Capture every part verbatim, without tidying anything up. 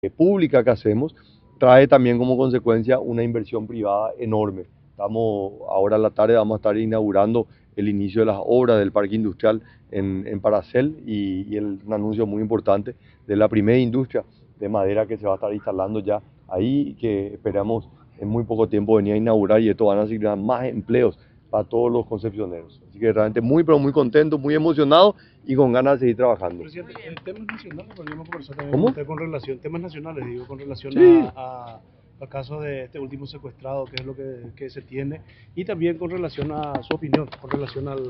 pública que hacemos, trae también como consecuencia una inversión privada enorme. Estamos ahora a la tarde, vamos a estar inaugurando el inicio de las obras del parque industrial en, en Paracel y, y el, un anuncio muy importante de la primera industria de madera que se va a estar instalando ya ahí, que esperamos en muy poco tiempo venir a inaugurar, y esto van a asignar más empleos para todos los concepcioneros. Así que realmente muy, pero muy contento, muy emocionado y con ganas de seguir trabajando. Presidente, en temas nacionales podríamos conversar también ¿Cómo? con usted con relación, temas nacionales, digo, con relación Sí. a, a, al caso de este último secuestrado, que es lo que, que se tiene, y también con relación a su opinión, con relación al,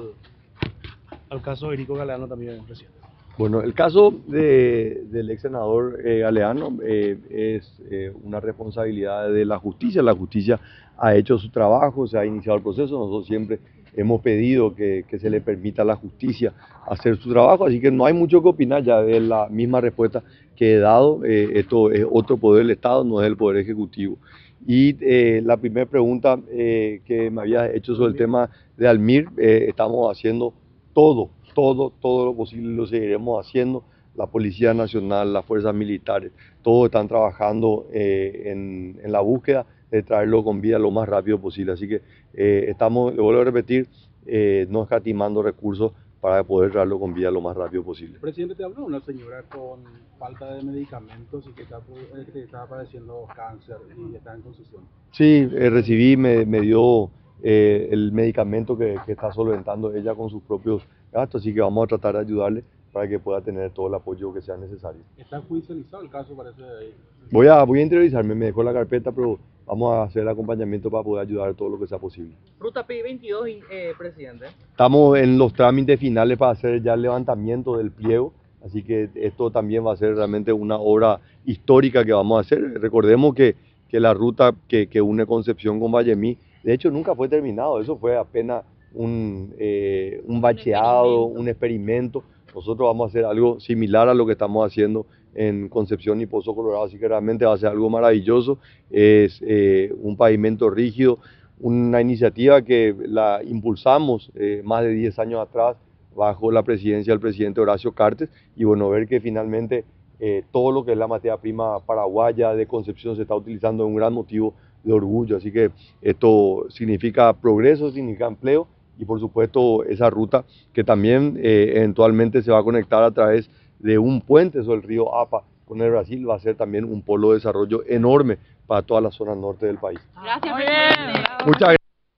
al caso de Erico Galeano también, presidente. Bueno, el caso de, del ex senador eh, Galeano eh, es eh, una responsabilidad de la justicia. La justicia ha hecho su trabajo, se ha iniciado el proceso. Nosotros siempre hemos pedido que, que se le permita a la justicia hacer su trabajo, así que no hay mucho que opinar, ya es la misma respuesta que he dado. Eh, esto es otro poder del Estado, no es el Poder Ejecutivo. Y eh, la primera pregunta eh, que me había hecho sobre el tema de Almir, eh, estamos haciendo todo, todo, todo lo posible, lo seguiremos haciendo. La Policía Nacional, las fuerzas militares, todos están trabajando eh, en, en la búsqueda de traerlo con vida lo más rápido posible. Así que eh, estamos, le vuelvo a repetir, eh, no escatimando recursos para poder traerlo con vida lo más rápido posible. Presidente, te habló una señora con falta de medicamentos y que está, que está padeciendo cáncer y está en concesión. Sí, eh, recibí, me, me dio eh, el medicamento que, que está solventando ella con sus propios gastos, así que vamos a tratar de ayudarle para que pueda tener todo el apoyo que sea necesario. Está judicializado el caso, parece. Voy a, voy a interiorizarme, me dejó la carpeta, pero vamos a hacer el acompañamiento para poder ayudar todo lo que sea posible. Ruta P I veintidós, eh, presidente. Estamos en los trámites finales para hacer ya el levantamiento del pliego, así que esto también va a ser realmente una obra histórica que vamos a hacer. Recordemos que, que la ruta que, que une Concepción con Vallemí, de hecho nunca fue terminado, eso fue apenas un, eh, un bacheado, un experimento. Nosotros vamos a hacer algo similar a lo que estamos haciendo en Concepción y Pozo Colorado, así que realmente va a ser algo maravilloso. Es eh, un pavimento rígido, una iniciativa que la impulsamos eh, más de diez años atrás bajo la presidencia del presidente Horacio Cartes, y bueno, ver que finalmente eh, todo lo que es la materia prima paraguaya de Concepción se está utilizando es un gran motivo de orgullo. Así que esto significa progreso, significa empleo, y por supuesto esa ruta que también eh, eventualmente se va a conectar a través de un puente sobre el río Apa con el Brasil, va a ser también un polo de desarrollo enorme para toda la zona norte del país. Gracias, presidente. Muchas gracias.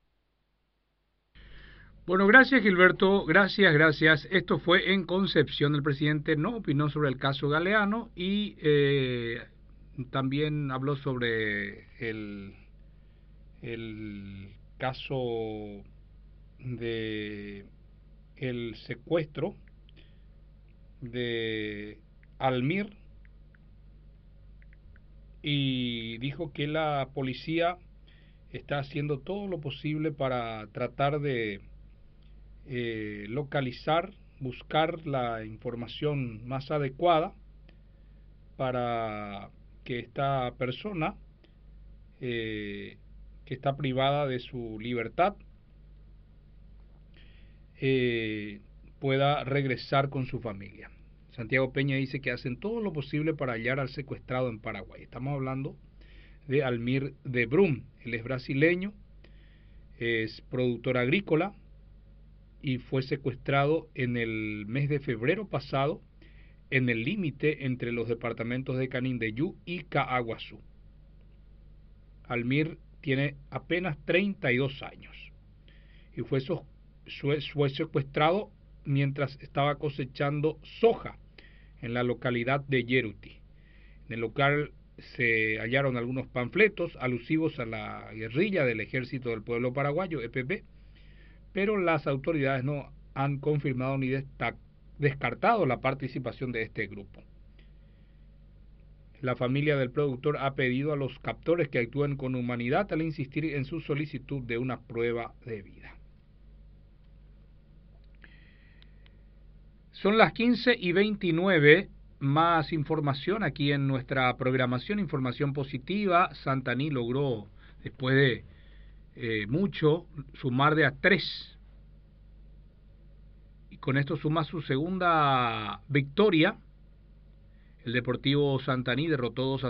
Bueno, gracias Gilberto, gracias, gracias. Esto fue en Concepción. El presidente no opinó sobre el caso Galeano y eh, también habló sobre el, el caso de el secuestro de Almir, y dijo que la policía está haciendo todo lo posible para tratar de eh, localizar, buscar la información más adecuada para que esta persona eh, que está privada de su libertad eh, pueda regresar con su familia. Santiago Peña dice que hacen todo lo posible para hallar al secuestrado en Paraguay. Estamos hablando de Almir de Brum. Él es brasileño, es productor agrícola y fue secuestrado en el mes de febrero pasado en el límite entre los departamentos de Canindeyú y Caaguazú. Almir tiene apenas treinta y dos años y fue, so, fue secuestrado mientras estaba cosechando soja en la localidad de Yeruti. En el local se hallaron algunos panfletos alusivos a la guerrilla del Ejército del Pueblo Paraguayo, E P P, pero las autoridades no han confirmado ni descartado la participación de este grupo. La familia del productor ha pedido a los captores que actúen con humanidad al insistir en su solicitud de una prueba de vida. Son las quince y veintinueve, más información aquí en nuestra programación, información positiva. Santaní logró, después de eh, mucho, sumar de a tres. Y con esto suma su segunda victoria. El Deportivo Santaní derrotó dos a